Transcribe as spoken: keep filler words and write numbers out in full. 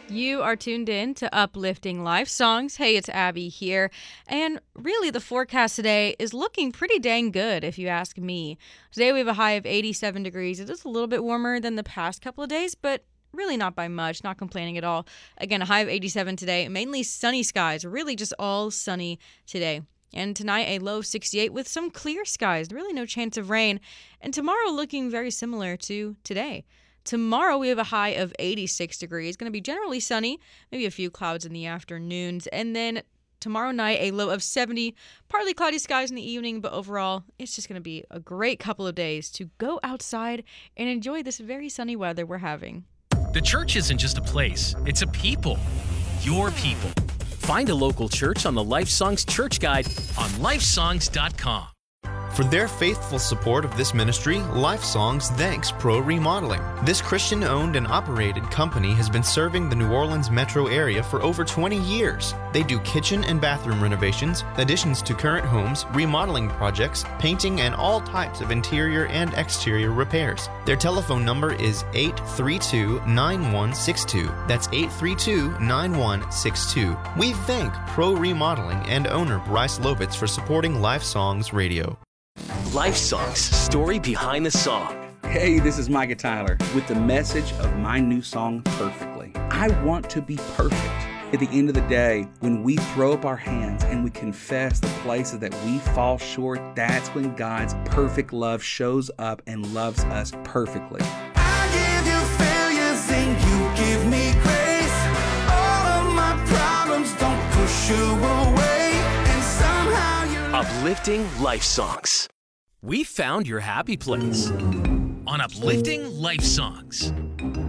You are tuned in to Uplifting Life Songs. Hey, it's Abby here. And really, the forecast today is looking pretty dang good, if you ask me. Today, we have a high of eighty-seven degrees. It is a little bit warmer than the past couple of days, but really not by much. Not complaining at all. Again, a high of eighty-seven today. Mainly sunny skies. Really just all sunny today. And tonight, a low of sixty-eight with some clear skies. Really no chance of rain. And tomorrow, looking very similar to today. Tomorrow, we have a high of eighty-six degrees. Going to be generally sunny, maybe a few clouds in the afternoons. And then tomorrow night, a low of seventy, partly cloudy skies in the evening. But overall, it's just going to be a great couple of days to go outside and enjoy this very sunny weather we're having. The church isn't just a place, it's a people. Your people. Find a local church on the Life Songs Church Guide on life songs dot com. For their faithful support of this ministry, Life Songs thanks Pro Remodeling. This Christian-owned and operated company has been serving the New Orleans metro area for over twenty years. They do kitchen and bathroom renovations, additions to current homes, remodeling projects, painting, and all types of interior and exterior repairs. Their telephone number is eight three two, nine one six two. That's eight three two, nine one six two. We thank Pro Remodeling and owner Bryce Lovitz for supporting Life Songs Radio. Life Songs, story behind the song. Hey, this is Micah Tyler with the message of my new song, Perfectly. I want to be perfect. At the end of the day, when we throw up our hands and we confess the places that we fall short, that's when God's perfect love shows up and loves us perfectly. I give you failures and you give me grace. All of my problems don't push you away, and somehow you Uplifting Life Songs. We found your happy place on Uplifting Life Songs.